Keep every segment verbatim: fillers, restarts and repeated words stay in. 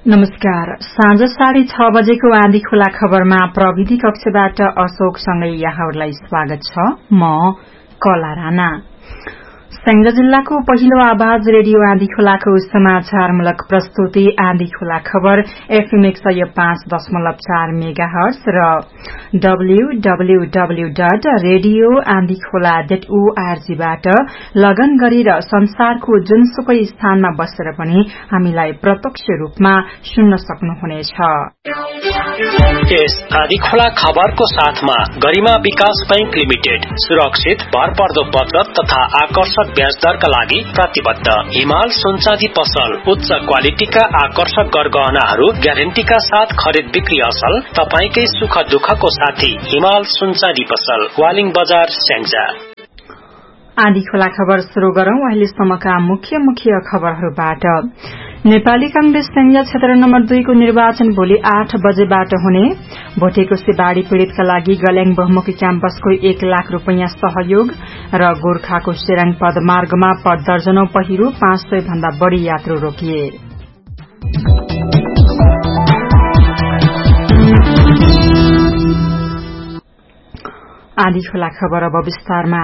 नमस्कार। साँझ साढे छ बजेको आँधी खुला खबरमा प्रविधि कक्षबाट अशोकसँगै यहाँहरूलाई स्वागत छ। म कला राणा। स्याङ्जा जिल्लाको पहिलो आवाज रेडियो आँधी खोलाको समाचारमूलक प्रस्तुति आँधी खोला खबर एफएम एक सय पाँच दशमलव चार मेगा हर्ज र डब्ल्यूडब्ल्यूडब्ल्यू डट रेडियो आँधी खोला डट ओआरजीबाट लगन गरेर संसारको जुनसुकै स्थानमा बसेर पनि हामीलाई प्रत्यक्ष रूपमा सुन्न सक्नुहुनेछ। यस आँधी खोला खबरको साथमा गरिमा विकास बैंक लिमिटेड सुरक्षित भरपर्दो बचत तथा आकर्षक ब्याज दरका लागि प्रतिबद्ध। हिमाल सुनचाँदी पसल उच्च क्वालिटीका आकर्षक गरगहनाहरू ग्यारेन्टीका साथ खरिद बिक्री असल। तपाईकै सुख दुःखको साथी हिमाल सुनचाँदी पसल, वालिङ बजार, स्याङ्जा। आँधी खोला खबर शुरू गरौं अहिलेसम्मका मुख्य मुख्य खबरहरूबाट। नेपाली कांग्रेस स्याङ्जा क्षेत्र नम्बर दुईको निर्वाचन भोलि आठ बजेबाट हुने। भोटेकोशी बाढ़ी पीड़ितका लागि गल्याङ बहुमुखी क्याम्पसको एक लाख रूपियाँ सहयोग र गोर्खाको सेराङ पदमार्गमा दर्जनौं पहिरो पाँच सय भन्दा बढ़ी यात्रु रोकिए। आँधी खोला खबर अब विस्तारमा।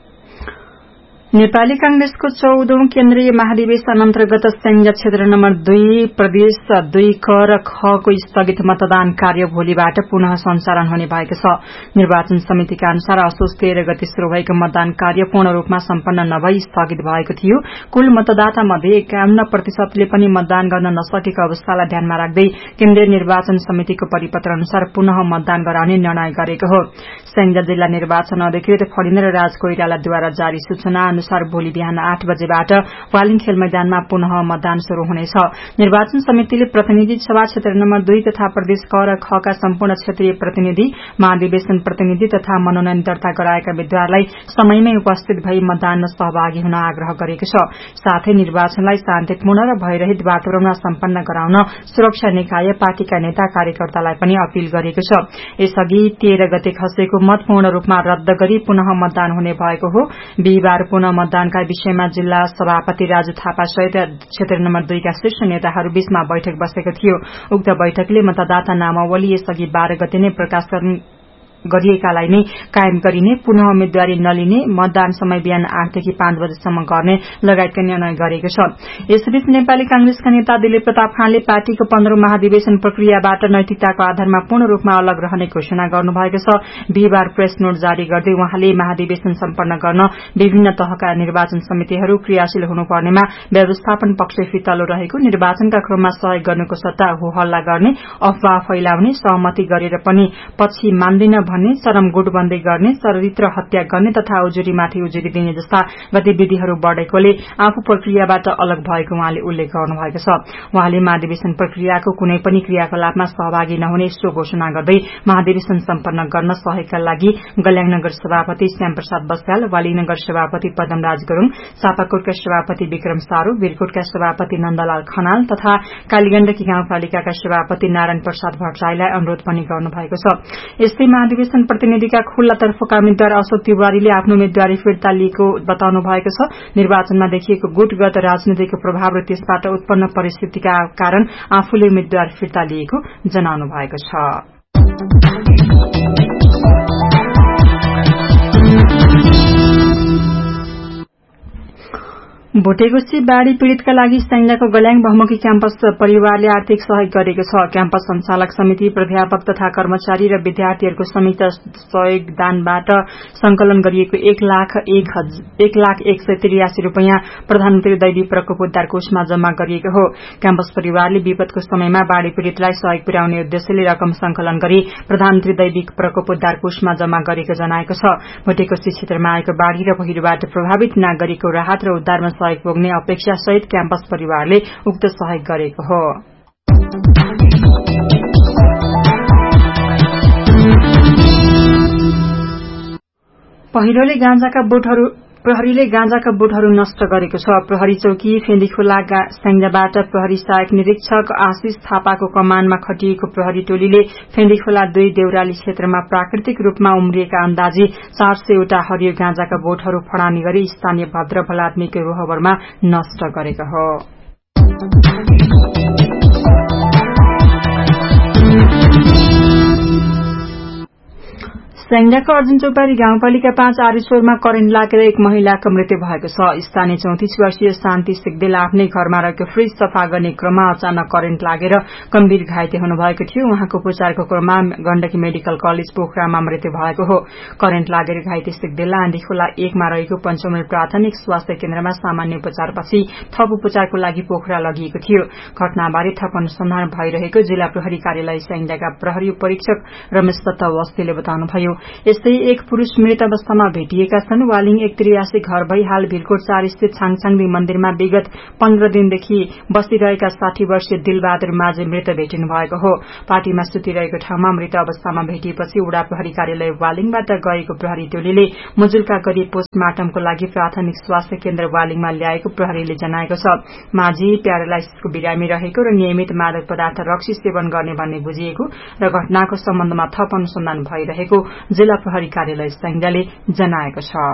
नेपाली कांग्रेसको चौधौं केन्द्रीय महाधिवेशन अन्तर्गत स्याङ्जा क्षेत्र नम्बर दुई प्रदेश दुई क र ख को स्थगित मतदान कार्य भोलिबाट पुनः सञ्चालन हुने भएको छ। निर्वाचन समितिका अनुसार असोज तेह्र गते शुरू भएको मतदान कार्य पूर्ण रूपमा सम्पन्न नभई स्थगित भएको थियो। कुल मतदाता मध्ये एकाउन्न प्रतिशतले पनि मतदान गर्न नसकेको अवस्थालाई ध्यानमा राख्दै केन्द्रीय निर्वाचन समितिको परिपत्र अनुसार पुनः मतदान गराउने निर्णय गरेको हो। स्याङ्जा जिल्ला निर्वाचन अधिकृत फणिन्द्र राज कोइरालाद्वारा जारी सूचना अनुसार भोलि बिहान आठ बजेबाट वालिङ खेल मैदानमा पुनः मतदान शुरू हुनेछ। निर्वाचन समितिले प्रतिनिधि सभा क्षेत्र नम्बर दुई तथा प्रदेश क र ख का सम्पूर्ण क्षेत्रीय प्रतिनिधि, महाधिवेशन प्रतिनिधि तथा मनोनयन दर्ता गराएका उम्मेद्वारलाई समयमै उपस्थित भई मतदानमा सहभागी हुन आग्रह गरेको छ। साथै निर्वाचनलाई शान्तिपूर्ण र भयरहित वातावरणमा सम्पन्न गराउन सुरक्षा निकाय पार्टीका नेता कार्यकर्तालाई पनि अपील गरेको छ। यसअघि तेह्र गते खसेको मत पूर्ण रूपमा रद्द गरी पुनः मतदान हुने भएको हो। बिहिबार पुनः मतदानका विषयमा जिल्ला सभापति राजु थापा सहित क्षेत्र नम्बर दुई का शीर्ष नेताहरू बीचमा बैठक बसेको थियो। उक्त बैठकले मतदाता नामावली यसअघि बाह्र गते नै प्रकाशन गरिएकालाई नै कायम गरिने, पुनः उम्मेद्वारी नलिने, मतदान समय बिहान आठदेखि पाँच बजेसम्म गर्ने लगायतका निर्णय गरेको छ। यसबीच नेपाली कांग्रेसका नेता दिलीप प्रताप खानले पार्टीको पन्ध्रौं महाधिवेशन प्रक्रियाबाट नैतिकताको आधारमा पूर्ण रूपमा अलग रहने घोषणा गर्नुभएको छ। बिहिबार प्रेस नोट जारी गर्दै उहाँले महाधिवेशन सम्पन्न गर्न विभिन्न तहका निर्वाचन समितिहरू क्रियाशील हुनुपर्नेमा व्यवस्थापन पक्ष फितलो रहेको, निर्वाचनका क्रममा सहयोग गर्नुको सट्टा हो हल्ला गर्ने, अफवाह फैलाउने, सहमति गरेर पनि पछि मान्दिन भन्ने, चरम गुटबन्दी गर्ने, चरित्र हत्या गर्ने तथा उजुरीमाथि उजुरी दिने जस्ता गतिविधिहरू बढ़ेकोले आफू प्रक्रियाबाट अलग भएको उहाँले उल्लेख गर्नुभएको छ। उहाँले महाधिवेशन प्रक्रियाको कुनै पनि क्रियाकलापमा सहभागी नहुने सो घोषणा गर्दै महाधिवेशन सम्पन्न गर्न सहयोगका लागि गल्याङ नगर सभापति श्याम प्रसाद बस्याल, वाली नगर सभापति पदमराज गुरूङ, चापाकोटका सभापति विक्रम सारू, वीरकोटका सभापति नन्दलाल खनाल तथा कालीगण्डकी गाउँपालिकाका सभापति नारायण प्रसाद भट्टराईलाई अनुरोध पनि गर्नुभएको छ। यस्तै महाधिवेशन प्रतिनिधिका खुल्ला तर्फका उम्मेद्वार अशोक तिवारीले आफ्नो उम्मेद्वारी फिर्ता लिएको बताउनु भएको छ। निर्वाचनमा देखिएको गुटगत राजनीतिको प्रभाव र त्यसबाट उत्पन्न परिस्थितिका कारण आफूले उम्मेद्वार फिर्ता लिएको जनाउनु भएको छ। भोटेकोशी बाढ़ी पीड़ितका लागि स्याङ्जाको गल्याङ बहुमुखी क्याम्पस परिवारले आर्थिक सहयोग गरेको छ। क्याम्पस संचालक समिति, प्राध्यापक तथा कर्मचारी र विद्यार्थीहरूको संयुक्त सहयोगदानबाट संकलन गरिएको एक लाख एक, एक लाख एक सय त्रियासी रूपियाँ प्रधानमन्त्री दैवी प्रकोप उद्धार कोषमा जम्मा गरिएको हो। क्याम्पस परिवारले विपदको समयमा बाढ़ी पीड़ितलाई सहयोग पुर्याउने उद्देश्यले रकम संकलन गरी प्रधानमन्त्री दैवी प्रकोप उद्धार कोषमा जम्मा गरेको जनाएको छ। भोटेकोशी क्षेत्रमा आएको बाढ़ी र पहिरोबाट प्रभावित नागरिकको राहत र उद्धारमा सहयोग पुग्ने अपेक्षा सहित क्याम्पस परिवारले उक्त सहयोग गरेको हो। पहिरोले गाँजाका बोटहरू प्रहरीले गाँजाका बोटहरू नष्ट गरेको छ। प्रहरी चौकी फेन्दिखोला स्याङ्जाबाट प्रहरी सहायक निरीक्षक आशिष थापाको कमानमा खटिएको प्रहरी टोलीले फेन्दिखोला दुई देउराली क्षेत्रमा प्राकृतिक रूपमा उम्रिएका अन्दाजी चार सयवटा हरियो गाँजाका बोटहरू फडानी गरी स्थानीय भद्र भलात्मीको रोहबरमा नष्ट गरेको हो। स्याङ्जाको अर्जुन चौपारी गाउँपालिका पाँच आरिचोरमा करेन्ट लागेर एक महिलाको मृत्यु भएको छ। स्थानीय चौतिस वर्षीय शान्ति सिग्देल आफ्नै घरमा रहेको फ्रिज सफा गर्ने क्रममा अचानक करेन्ट लागेर गम्भीर घाइते हुनुभएको थियो। उहाँको उपचारको क्रममा गण्डकी मेडिकल कलेज पोखरामा मृत्यु भएको हो। करेन्ट लागेर घाइते सिग्देललाई आँधीखोला एकमा रहेको पञ्चमुल प्राथमिक स्वास्थ्य केन्द्रमा सामान्य उपचारपछि थप उपचारको लागि पोखरा लगिएको थियो। घटनाबारे थप अनुसन्धान भइरहेको जिल्ला प्रहरी कार्यालय स्याङ्जाका प्रहरी परीक्षक रमेश दत्त अवस्थीले बताउनुभयो। यस्तै एक पुरूष मृत अवस्थामा भेटिएका छन्। वालिङ एक त्रियासी घर भई हाल भिरकोट चार स्थित छाङछाङदी मन्दिरमा विगत पन्ध्र दिनदेखि बसिरहेका साठी वर्षीय दिलबहादुर माझे मृत भेटिनु भएको हो। पार्टीमा सुतिरहेको ठाउँमा मृत अवस्थामा भेटिएपछि उडा प्रहरी कार्यालय वालिङबाट गएको प्रहरी टोलीले मुजुल्का गरी पोस्टमार्टमको लागि प्राथमिक स्वास्थ्य केन्द्र वालिङमा ल्याएको प्रहरीले जनाएको छ। माझी प्यारालाइसिसको बिरामी रहेको र नियमित मादक पदार्थ रक्सी सेवन गर्ने भन्ने बुझिएको र घटनाको सम्बन्धमा थप अनुसन्धान भइरहेको जिल्ला प्रहरी कार्यालय स्याङ्जाले जनाएको छ।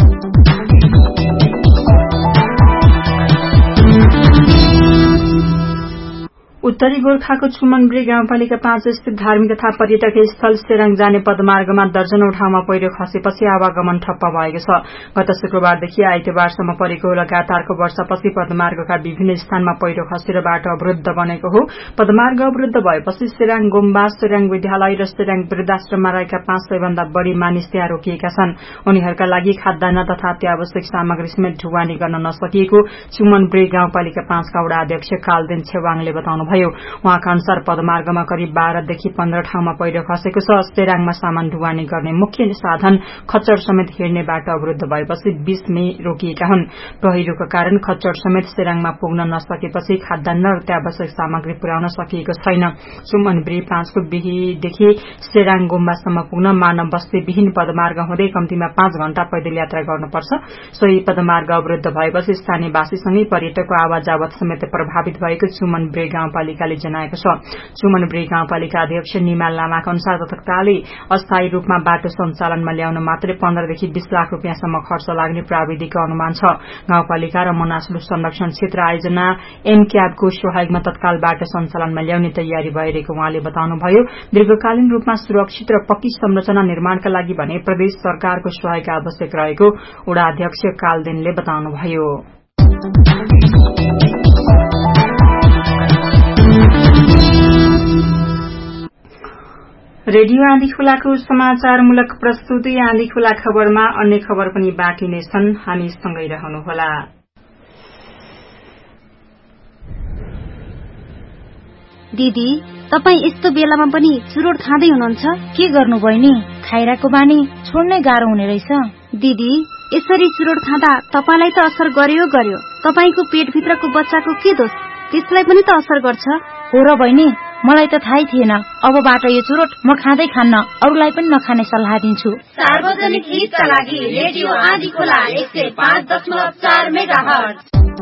उत्तरी गोर्खाको चुमनब्री गाउँपालिका पाँच स्थित धार्मिक तथा पर्यटक स्थल सेराङ जाने पदमार्गमा दर्जनौं ठाउँमा पहिरो खसेपछि आवागमन ठप्प भएको छ। गत शुक्रबारदेखि आइतबारसम्म परेको लगातारको वर्षापछि पदमार्गका विभिन्न स्थानमा पहिरो खसेर बाटो अवरूद्ध बनेको हो। पदमार्ग अवरूद्ध भएपछि सेराङ गुम्बा, सेराङ विद्यालय र सेराङ वृद्धाश्रममा रहेका पाँच सय भन्दा बढ़ी मानिस त्यहाँ रोकिएका छन्। उनीहरूका लागि खाद्यान्न तथा अत्यावश्यक सामग्री समेत ढुवानी गर्न नसकिएको चुमनब्री गाउँपालिका पाँचका वडा अध्यक्ष कालदेन छेवाङले बताउनुभयो। उहाँका अनुसार पदमार्गमा करिब बाह्रदेखि पन्ध्र ठाउँमा पहिरो खसेको छ। सेराङमा सामान ढुवानी गर्ने मुख्य साधन खच्चड समेत हिँड्ने बाटो अवरूद्ध भएपछि बीचमै रोकिएका हुन्। पहिरोको कारण खच्चड समेत सेराङमा पुग्न नसकेपछि खाद्यान्न र अत्यावश्यक सामग्री पुर्याउन सकिएको छैन। चुमनब्री पाँचको बिहीदेखि सेराङ गुम्बासम्म पुग्न मानव बस्तीविहीन पदमार्ग हुँदै कम्तीमा पाँच घण्टा पैदल यात्रा गर्नुपर्छ। सोही पदमार्ग अवरूद्ध भएपछि स्थानीयवासीसँगै पर्यटकको आवाजावत समेत प्रभावित भएको चुमनब्री गाउँपालिकाले जनाएको छ। चुमनब्री गाउँपालिका अध्यक्ष निमाल लामाका अनुसार तत्कालै अस्थायी रूपमा बाटो सञ्चालनमा ल्याउन मात्रै पन्ध्रदेखि बीस लाख रूपियाँसम्म खर्च लाग्ने प्राविधिकको अनुमान छ। गाउँपालिका र मनासलु संरक्षण क्षेत्र आयोजना एमक्याबको सहयोगमा तत्काल बाटो सञ्चालनमा ल्याउने तयारी भइरहेको उहाँले बताउनुभयो। दीर्घकालीन रूपमा सुरक्षित र पक्की संरचना निर्माणका लागि भने प्रदेश सरकारको सहयोग आवश्यक रहेको वडा अध्यक्ष कालदेनले बताउनुभयो। रेडियो आँधी खोलाको समाचारमूलक प्रस्तुति आँधी खोला खबरमा अन्य खबर पनि बाँकी नै छन्। हामी सँगै रहनुहोला। दिदी, तपाई यस्तो बेलामा पनि चुरोट खाँदै हुनुहुन्छ? के गर्नु बहिनी? खाइराको बानी छोड्नै गाह्रो हुने रहेछ। दिदी, यसरी चुरोट खाँदा तपाईलाई त असर गर्यो गर्यो, तपाईको पेटभित्रको बच्चाको के दोष? त्यसलाई पनि त असर गर्छ। हो र बहिनी, मलाई त थाहै थिएन। अबबाट यो चुरोट म खाँदै खान्न, अरूलाई पनि नखाने सल्लाह दिन्छु। सार्वजनिक हितका लागि रेडियो आँधी खोला एक सय पाँच दशमलव चार मेगाहर्ज।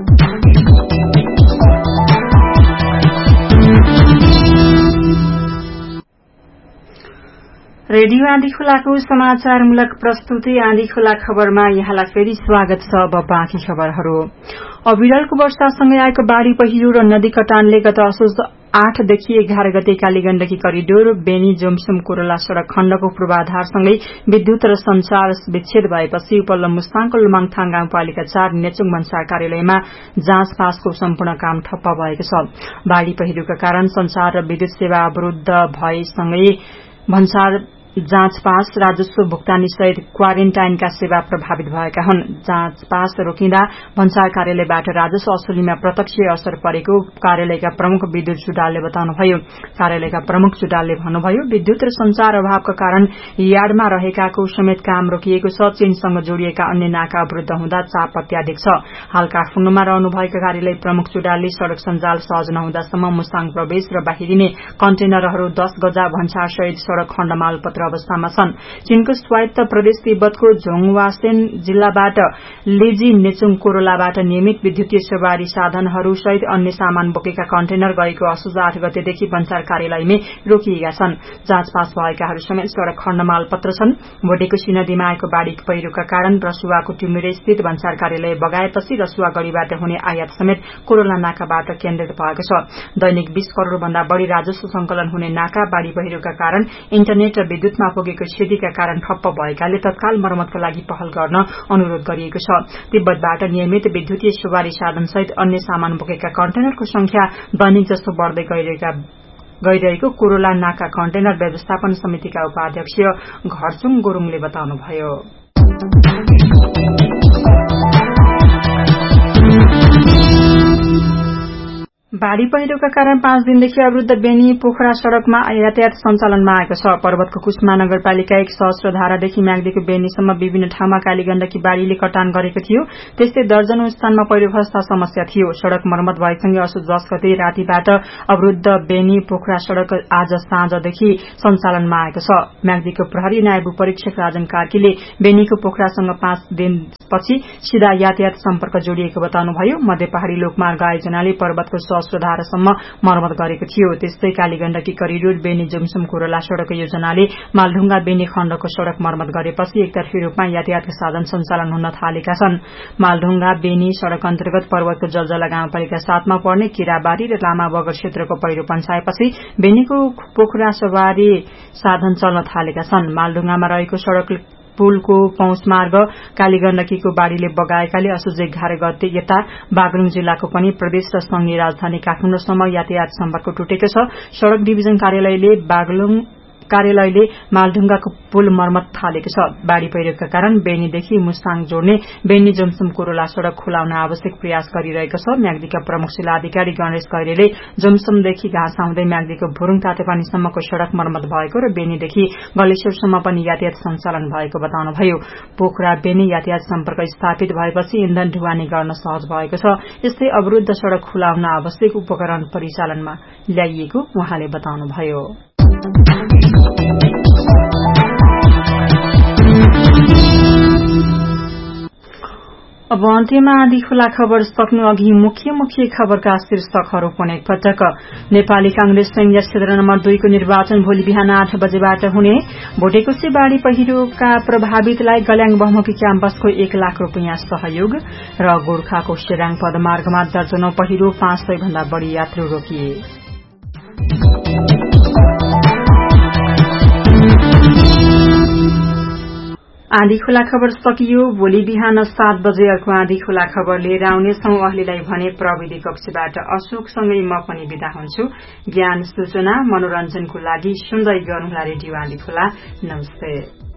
रेडियो आँधी खोलाको समाचारमूलक प्रस्तुति आँधी खोला खबरमा यहाँलाई फेरि स्वागत छ। अब बाँकी खबरहरू। अविरलको वर्षासँगै आएको बाढ़ी पहिरो र नदी कटानले गत असोज आठदेखि एघार गते कालीगण्डकी करिडोर बेनी जोमसुम कोरोला सड़क खण्डको पूर्वाधारसँगै विद्युत र संचार विच्छेद भएपछि उपल्लो मुस्ताङको लुमाङथाङ गाउँपालिका चार नेचुङ भन्सार कार्यालयमा जाँच पासको सम्पूर्ण काम ठप्प भएको छ। बाढ़ी पहिरोका कारण संचार र विद्युत सेवा अवरूद्ध भएसँगै भन्सार जाँच पास, राजस्व भुक्तानी सहित क्वारेन्टाइनका सेवा प्रभावित भएका हुन्। जाँच पास रोकिँदा भन्सार कार्यालयबाट राजस्व असुलीमा प्रत्यक्ष असर परेको कार्यालयका प्रमुख विद्युत जुडालले बताउनुभयो। कार्यालयका प्रमुख जुडालले भन्नुभयो, विद्युत र संचार अभावका कारण यार्डमा रहेकाको समेत काम रोकिएको छ। चीनसँग जोडिएका अन्य नाका अवरूद्ध हुँदा चाप अत्याधिक छ। हाल काठमाडौँमा रहनुभएका कार्यालय प्रमुख जुडालले सड़क सञ्जाल सहज नहुँदासम्म मुस्ताङ प्रवेश र बाहिरिने कन्टेनरहरू दस गजा भन्सार सहित सड़क खण्ड मालपत्र अवस्थामा छन्। चीनको स्वायत्त प्रदेश तिब्बतको झोङवासेन जिल्लाबाट लेजी नेचुङ कोरोलाबाट नियमित विद्युतीय सवारी साधनहरू सहित अन्य सामान बोकेका कन्टेनर गएको असोज आठ गतेदेखि भन्सार कार्यालयमै रोकिएका छन्। जाँच पास भएकाहरू समेत सड़क खण्ड मालपत्र छन्। भोटेको नदीमा आएको बाढ़ी पहिरोका कारण रसुवाको टिमुरे स्थित भन्सार कार्यालय बगाएपछि रसुवा गढ़ीबाट हुने आयात समेत कोरोला नाकाबाट केन्द्रित भएको छ। दैनिक बीस करोड़ भन्दा बढ़ी राजस्व संकलन हुने नाका बाढ़ी पहिरोका कारण इन्टरनेट र विद्युत विद्युतमा पुगेको क्षतिका कारण ठप्प भएकाले तत्काल मर्मतका लागि पहल गर्न अनुरोध गरिएको छ। तिब्बतबाट नियमित विद्युतीय सवारी साधनसहित अन्य सामान बोकेका कन्टेनरको संख्या दैनिक जस्तो बढ्दै गइरहेका गइरहेको कोरोला नाका कन्टेनर व्यवस्थापन समितिका उपाध्यक्ष घरचुङ गुरूङले बताउनुभयो। बाढ़ी पहिरोका कारण पाँच दिनदेखि अवरूद्ध बेनी पोखरा सड़कमा यातायात सञ्चालनमा आएको छ। पर्वतको कुष्मा नगरपालिका एक सहस्रधारादेखि म्याग्दीको बेनीसम्म विभिन्न ठाउँमा कालीगण्डकी बाढ़ीले कटान गरेको थियो। त्यस्तै दर्जनौं स्थानमा पहिरो खस्दा समस्या थियो। सड़क मर्मत भएसँगै असोज दस गते रातिबाट अवरूद्ध बेनी पोखरा सड़क आज साँझदेखि सञ्चालनमा आएको छ। म्याग्दीको प्रहरी नायब परीक्षक राजन कार्कीले बेनीको पोखरासँग पाँच दिनपछि सीधा यातायात सम्पर्क जोडिएको बताउनुभयो। मध्य पहाड़ी लोकमार्ग आयोजनाले पर्वतको सहस्रधारासम्म मर्मत गरेको थियो। त्यस्तै कालीगण्डकी करिडोर बेनी जुमसुम कोरोला सड़क योजनाले मालढुङ्गा बेनी खण्डको सड़क मर्मत गरेपछि एकतर्फी रूपमा यातायातका साधन सञ्चालन हुन थालेका छन्। मालढुङ्गा बेनी सड़क अन्तर्गत पर्वतको जलजला गाउँपालिका सातमा पर्ने केराबारी र लामा बगर क्षेत्रको पहिरो पन्छाएपछि बेनीको पोखरा सवारी साधन चल्न थालेका छन्। मालढुङ्गामा रहेको सड़क पुलको पहुँचमार्ग कालीगण्डकीको बाढ़ीले बगाएकाले असोज एघार गते यता बागलुङ जिल्लाको पनि प्रदेश र संघीय राजधानी काठमाडौँसम्म यातायात सम्पर्क टुटेको छ। सड़क डिभिजन कार्यालयले बागलुङ कार्यालयले मालढुङ्गाको पुल मर्मत थालेको छ। बाढ़ी पहिरोका कारण बेनीदेखि मुस्ताङ जोड्ने बेनी जुमसुम कोरोला सड़क खुलाउन आवश्यक प्रयास गरिरहेको छ। म्याग्दीका प्रमुख जिल्लाधिकारी गणेश खैरेले जुमसुमदेखि घाँस आउँदै म्याग्दीको भुरुङ तातेपानीसम्मको सड़क मर्मत भएको र बेनीदेखि गलेश्वरसम्म पनि यातायात सञ्चालन भएको बताउनुभयो। पोखरा बेनी यातायात सम्पर्क स्थापित भएपछि इन्धन ढुवानी गर्न सहज भएको छ। यस्तै अवरूद्ध सड़क खुलाउन आवश्यक उपकरण परिचालनमा ल्याइएको उहाँले बताउनुभयो। अब अन्त्यमा आधी खुला खबर सक्नु अघि मुख्य मुख्य खबरका शीर्षकहरू पुनः एकपटक। नेपाली कांग्रेस संघीय क्षेत्र नम्बर दुईको निर्वाचन भोलि बिहान आठ बजेबाट हुने। भोटेकोशी बाढ़ी पहिरोका प्रभावितलाई गल्याङ बहुमुखी क्याम्पसको एक लाख रूपियाँ सहयोग र गोर्खाको सेराङ पदमार्गमा दर्जनौं पहिरो पाँच सय भन्दा बढ़ी यात्रु रोकिए। आँधी खुला खबर सकियो। भोलि बिहान सात बजे अर्को आँधी खुला खबर लिएर आउनेछौं। अहिलेलाई भने प्रविधि कक्षबाट अशोकसँगै म पनि बिदा हुन्छु। ज्ञान सूचना मनोरञ्जनको लागि सुन्दै गर्नुहोला रेडियो आँधी खुला। नमस्ते।